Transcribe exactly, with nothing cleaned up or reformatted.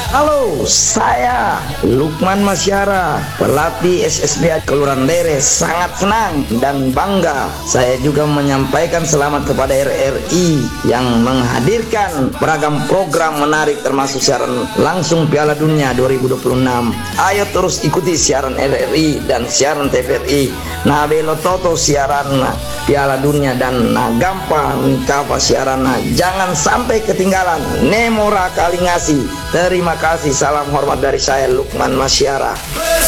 Halo, saya Lukman Masyara, pelatih S S B A Kelurahan Lere. Sangat senang dan bangga saya juga menyampaikan selamat kepada R R I yang menghadirkan beragam program menarik termasuk siaran langsung Piala Dunia dua ribu dua puluh enam. Ayo terus ikuti siaran R R I dan siaran T V R I. Nah, belo toto siaran Piala Dunia dan nah gampang nikah siaran. Nah, jangan sampai ketinggalan. Nemora kali ngasih. Terima kasih, salam hormat dari saya Lukman Masyara.